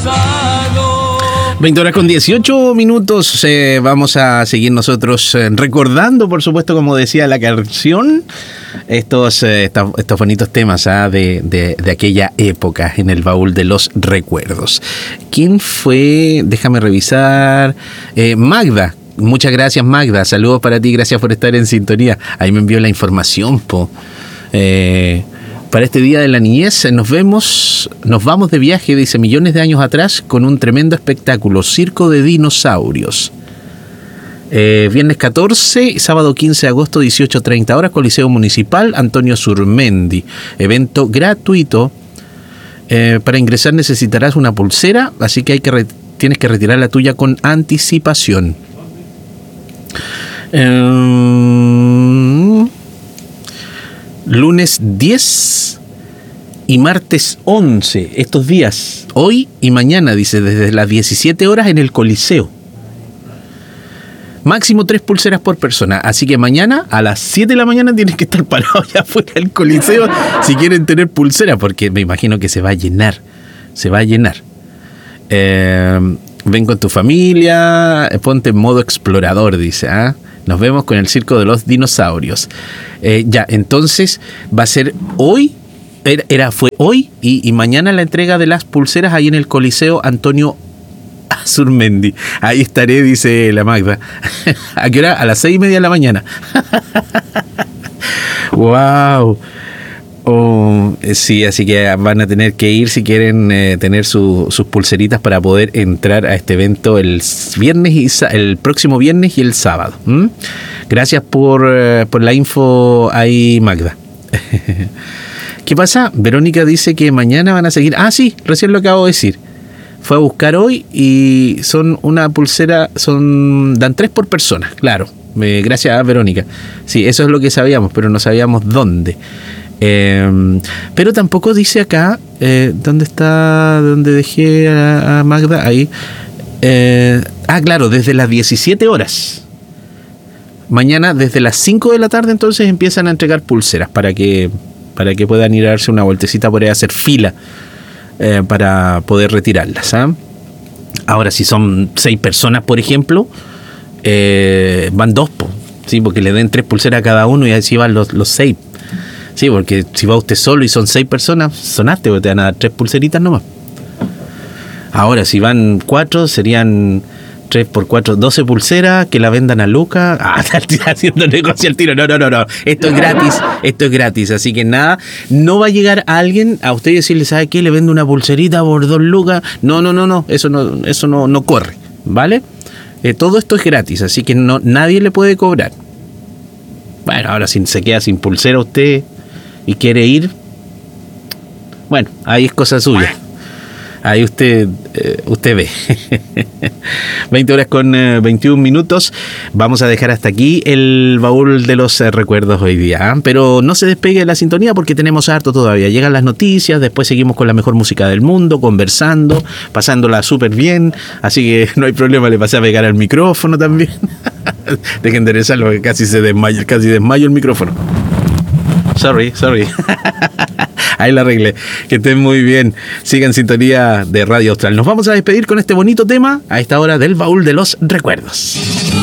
20 horas con 18 minutos. Vamos a seguir nosotros recordando, por supuesto, como decía la canción, estos bonitos temas de aquella época en el baúl de los recuerdos. ¿Quién fue? Déjame revisar. Magda. Muchas gracias, Magda. Saludos para ti. Gracias por estar en sintonía. Ahí me envió la información, para este Día de la Niñez nos vamos de viaje, dice, millones de años atrás, con un tremendo espectáculo, Circo de Dinosaurios. Viernes 14, sábado 15 de agosto, 18:30 horas, Coliseo Municipal, Antonio Surmendi. Evento gratuito. Para ingresar necesitarás una pulsera, así que tienes que retirar la tuya con anticipación. Lunes 10 y martes 11, estos días, hoy y mañana, dice, desde las 17 horas en el Coliseo. Máximo 3 pulseras por persona, así que mañana a las 7 de la mañana tienes que estar parados ya fuera del Coliseo si quieren tener pulsera, porque me imagino que se va a llenar. Ven con tu familia, ponte en modo explorador, dice, Nos vemos con el Circo de los Dinosaurios. Entonces va a ser hoy, fue hoy y mañana la entrega de las pulseras ahí en el Coliseo Antonio Surmendi. Ahí estaré, dice la Magda. ¿A qué hora? A las 6:30 de la mañana. ¡Wow! Sí, así que van a tener que ir si quieren tener sus pulseritas para poder entrar a este evento el próximo viernes y el sábado. Gracias por la info ahí, Magda. ¿Qué pasa? Verónica dice que mañana van a seguir. Sí, recién lo acabo de decir. Fue a buscar hoy y son una pulsera, dan 3 por persona, claro. Gracias a Verónica. Sí, eso es lo que sabíamos, pero no sabíamos dónde. Pero tampoco dice acá ¿dónde dejé a Magda? Ahí. Claro, desde las 17 horas. Mañana desde las 5 de la tarde entonces empiezan a entregar pulseras para que puedan ir a darse una vueltecita por ahí a hacer fila para poder retirarlas. Ahora, si son 6 personas, por ejemplo, van 2, ¿sí? Porque le den 3 pulseras a cada uno y así van los 6. Sí, porque si va usted solo y son 6 personas, sonaste, porque te van a dar 3 pulseritas nomás. Ahora, si van 4, serían 3 por 4, 12 pulseras, que la vendan a Luca. Está haciendo negocio al tiro. No. Esto es gratis. Así que nada, no va a llegar alguien a usted y decirle, ¿sabe qué? Le vendo una pulserita por 2 lucas. No. Eso no corre, ¿vale? Todo esto es gratis, así que nadie le puede cobrar. Bueno, ahora si se queda sin pulsera usted y quiere ir, bueno, ahí es cosa suya. Ahí usted ve. 20 horas con 21 minutos. Vamos a dejar hasta aquí el baúl de los recuerdos hoy día. Pero no se despegue de la sintonía porque tenemos harto todavía. Llegan las noticias, después seguimos con la mejor música del mundo, conversando, pasándola súper bien. Así que no hay problema, le pasé a pegar al micrófono también. Dejen de enderezarlo, que casi desmayo el micrófono. Sorry. Ahí la arreglé. Que estén muy bien. Sigan en sintonía de Radio Austral. Nos vamos a despedir con este bonito tema a esta hora del baúl de los recuerdos.